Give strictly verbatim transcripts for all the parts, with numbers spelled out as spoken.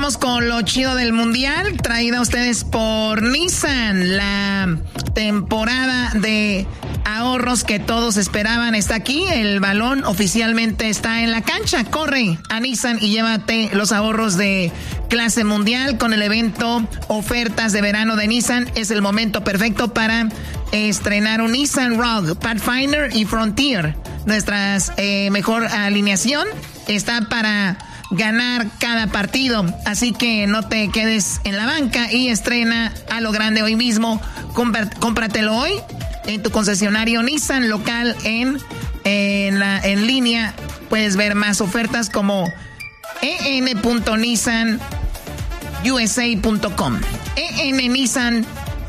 vamos con lo chido del mundial, traída a ustedes por Nissan. La temporada de ahorros que todos esperaban está aquí. El balón oficialmente está en la cancha. Corre a Nissan y llévate los ahorros de clase mundial con el evento Ofertas de Verano de Nissan. Es el momento perfecto para estrenar un Nissan Rogue, Pathfinder y Frontier. Nuestra eh, mejor alineación está para ganar cada partido, así que no te quedes en la banca y estrena a lo grande hoy mismo. Compr- cómpratelo hoy en tu concesionario Nissan local. En, en, la, en línea puedes ver más ofertas como e n punto nissan u s a punto com, e n nissan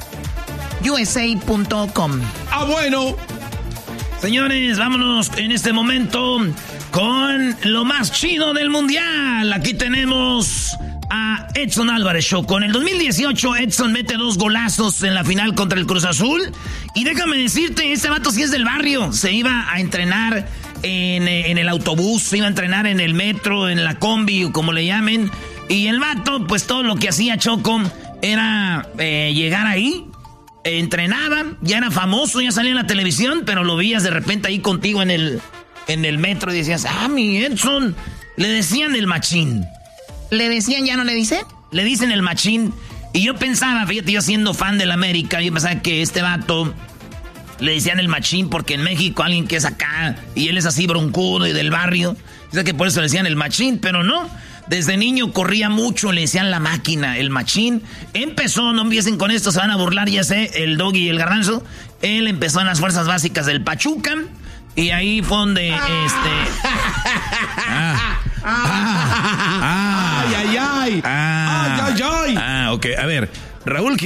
u s a punto com. Ah, bueno. Señores, vámonos en este momento con lo más chido del mundial. Aquí tenemos a Edson Álvarez Show. Con el dos mil dieciocho, Edson mete dos golazos en la final contra el Cruz Azul. Y déjame decirte, este vato sí es del barrio. Se iba a entrenar en, en el autobús, se iba a entrenar en el metro, en la combi, o como le llamen. Y el vato, pues todo lo que hacía, Choco, era eh, llegar ahí. Entrenaba, ya era famoso, ya salía en la televisión, pero lo veías de repente ahí contigo en el, en el metro y decías, ah, mi Edson. Le decían el machín. ¿Le decían, ya no le dicen? Le dicen el machín. Y yo pensaba, fíjate, yo siendo fan del América, yo pensaba que este vato le decían el machín porque en México alguien que es acá y él es así broncudo y del barrio, o que por eso le decían el machín, pero no. Desde niño corría mucho, le decían la máquina, el machín. Empezó, no empiecen con esto, se van a burlar, ya sé, el Doggy y el Garbanzo. Él empezó en las fuerzas básicas del Pachuca. Y ahí fue donde, ah. este... Ah. Ah. Ah. ¡Ay, ay, ay! Ah. ¡Ay, ay, ay! Ah, ok, a ver, Raúl